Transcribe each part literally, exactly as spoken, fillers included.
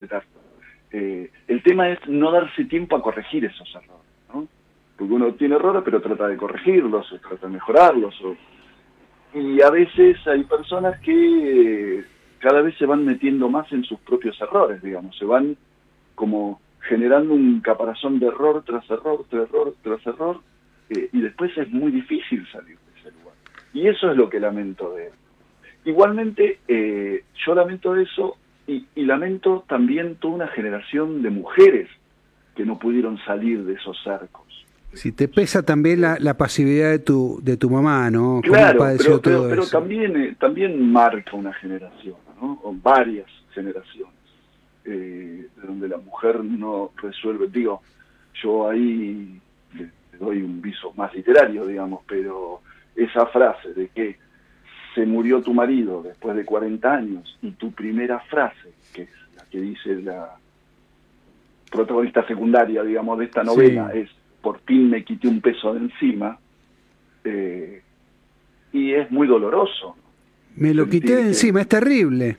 cometer. Eh, el tema es no darse tiempo a corregir esos errores, ¿no? Porque uno tiene errores, pero trata de corregirlos, o trata de mejorarlos, o... y a veces hay personas que cada vez se van metiendo más en sus propios errores, digamos, se van como generando un caparazón de error tras error, tras error, tras error, eh, y después es muy difícil salir de ese lugar. Y eso es lo que lamento de él. Igualmente, eh, yo lamento eso, y, y lamento también toda una generación de mujeres que no pudieron salir de esos cercos. Si te pesa también la, la pasividad de tu de tu mamá, ¿no? Claro, padeció pero, pero, todo pero eso? también, eh, también marca una generación, ¿no? O varias generaciones, eh, de donde la mujer no resuelve. Digo, yo ahí le, le doy un viso más literario, digamos, pero esa frase de que se murió tu marido después de cuarenta años y tu primera frase, que es la que dice la protagonista secundaria, digamos, de esta novela, sí, es por fin me quité un peso de encima, eh, y es muy doloroso. Me lo quité de encima, que... es terrible.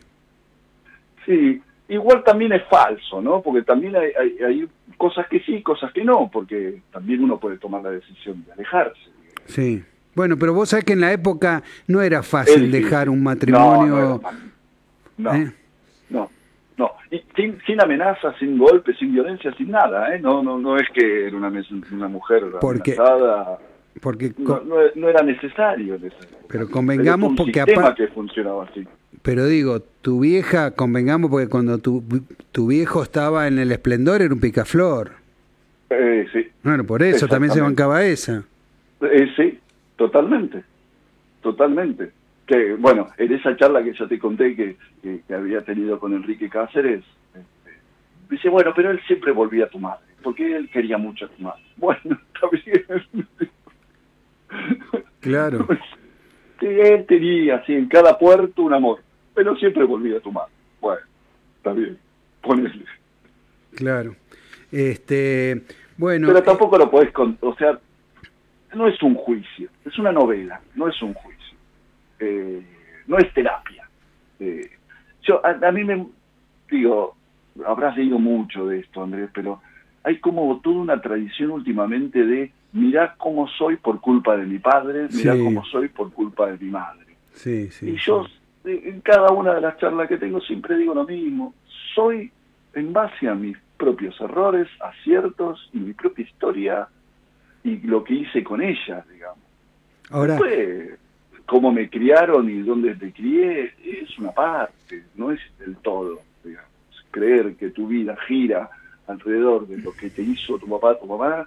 Sí, igual también es falso, ¿no? Porque también hay, hay, hay cosas que sí, cosas que no, porque también uno puede tomar la decisión de alejarse. Sí. Bueno, pero vos sabés que en la época no era fácil es dejar un matrimonio... No, no, era no, ¿Eh? no, no. Y sin, sin amenazas, sin golpes, sin violencia, sin nada, ¿eh? No, no, no es que era una, una mujer porque, amenazada... Porque no, no, no era necesario en esa época. Pero convengamos un porque sistema que funcionaba así. Pero digo, tu vieja, convengamos porque cuando tu, tu viejo estaba en el esplendor era un picaflor. Eh, sí. Bueno, por eso también se bancaba esa. Eh, sí, totalmente, totalmente. Que bueno, en esa charla que ya te conté que, que, que había tenido con Enrique Cáceres, este, dice, bueno, pero él siempre volvía a tu madre, porque él quería mucho a tu madre. Bueno, está bien. Claro. Sí, él tenía así en cada puerto un amor, pero siempre volvía a tu madre. Bueno, está bien, ponele. Claro. Este, bueno. Pero tampoco eh, lo podés, con, o sea, no es un juicio, es una novela, no es un juicio. Eh, no es terapia. Eh, yo a, a mí me digo, habrás leído mucho de esto, Andrés, pero hay como toda una tradición últimamente de mirá cómo soy por culpa de mi padre, mirá sí. cómo soy por culpa de mi madre. Sí, sí, y yo sí. en cada una de las charlas que tengo siempre digo lo mismo, soy en base a mis propios errores, aciertos y mi propia historia y lo que hice con ellas, digamos. Ahora, Después, cómo me criaron y dónde te crié, es una parte, no es del todo, digamos. Creer que tu vida gira alrededor de lo que te hizo tu papá, tu mamá,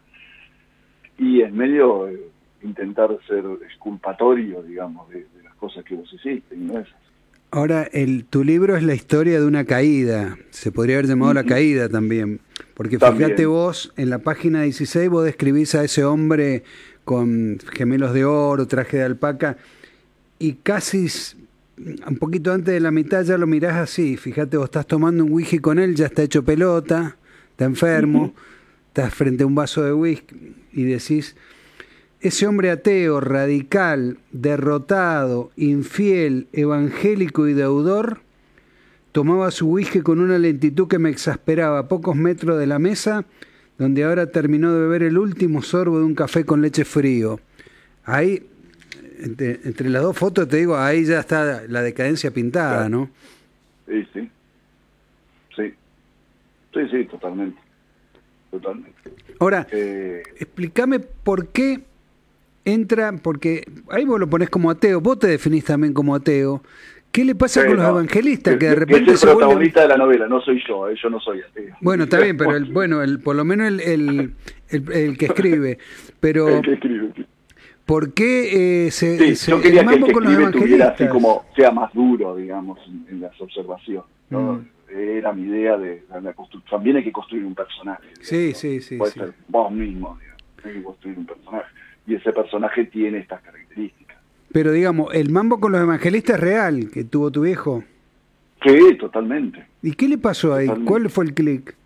y es medio eh, intentar ser exculpatorio, digamos, de, de las cosas que vos hiciste, y no es así. Ahora, el, tu libro es la historia de una caída, se podría haber llamado La Caída también, porque también. Fíjate vos, en la página dieciséis vos describís a ese hombre con gemelos de oro, traje de alpaca, y casi un poquito antes de la mitad ya lo mirás así, fíjate, vos estás tomando un whisky con él, ya está hecho pelota, está enfermo, uh-huh. estás frente a un vaso de whisky y decís, ese hombre ateo, radical, derrotado, infiel, evangélico y deudor, tomaba su whisky con una lentitud que me exasperaba a pocos metros de la mesa, donde ahora terminó de beber el último sorbo de un café con leche frío. Ahí, entre, entre las dos fotos, te digo, ahí ya está la decadencia pintada, ¿no? Sí, sí. Sí. Sí, sí, totalmente. Totalmente. Ahora, eh... explícame por qué entra, porque ahí vos lo ponés como ateo, vos te definís también como ateo. ¿Qué le pasa sí, con los no, evangelistas? Que, que de repente es el se protagonista vuelven... de la novela, no soy yo, eh, yo no soy ateo. Bueno, está bien, pero el, bueno, el, por lo menos el, el, el, el que escribe. Pero, el que escribe, sí. ¿Por qué eh, se, sí, se yo quería el que el que con los escribe tuviera así evangelistas? como, sea más duro, digamos, en, en las observaciones, ¿no? Mm. Era mi idea de, de la construcción. También hay que construir un personaje. Sí, digamos, sí, sí. Puede sí. ser vos mismo, digamos. Hay que construir un personaje. Y ese personaje tiene estas características. Pero digamos, el mambo con los evangelistas es real, que tuvo tu viejo. Sí, totalmente. ¿Y qué le pasó ahí? Totalmente. ¿Cuál fue el clic?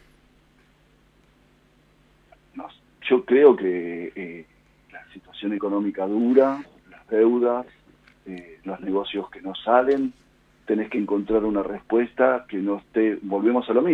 No, yo creo que eh, la situación económica dura, las deudas, eh, los negocios que no salen, tenés que encontrar una respuesta que no esté, volvemos a lo mismo.